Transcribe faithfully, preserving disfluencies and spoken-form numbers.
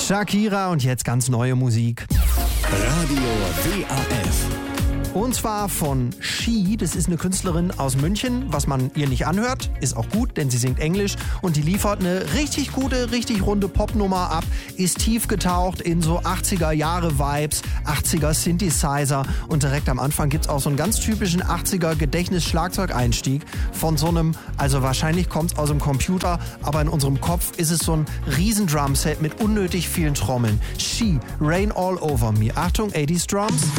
Shakira und jetzt ganz neue Musik. Radio W A F. Und zwar von She, das ist eine Künstlerin aus München. Was man ihr nicht anhört, ist auch gut, denn sie singt Englisch und die liefert eine richtig gute, richtig runde Popnummer ab, ist tief getaucht in so achtziger-Jahre-Vibes, achtziger Synthesizer und direkt am Anfang gibt's auch so einen ganz typischen achtziger Gedächtnis-Schlagzeugeinstieg von so einem, also wahrscheinlich kommt's aus dem Computer, aber in unserem Kopf ist es so ein riesen Drumset mit unnötig vielen Trommeln. She, Rain All Over Me. Achtung, achtziger Drums.